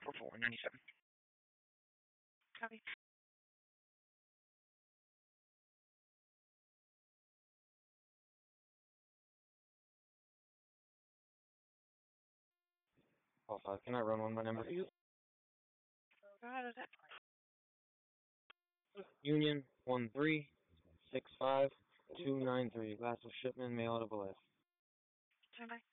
44497. Copy. Can I run one more number for you? Go ahead. Union 1365293. Last of shipment, mail out of Belay. Stand by.